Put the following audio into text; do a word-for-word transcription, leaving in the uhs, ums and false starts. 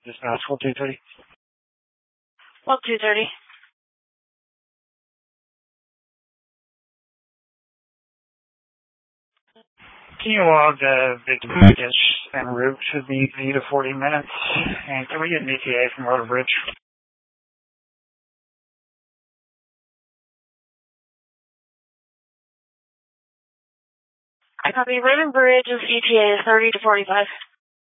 Dispatch, Well two thirty. Well two thirty. Can you log the victim package en route to be three to forty minutes? And can we get an E T A from Road Bridge? I copy. Road and Bridge is E T A thirty to forty-five.